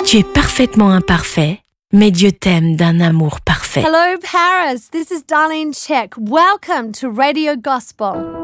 Tu es parfaitement imparfait, mais Dieu t'aime d'un amour parfait. Hello, Paris. This is Darlene Check. Welcome to Radio Gospel.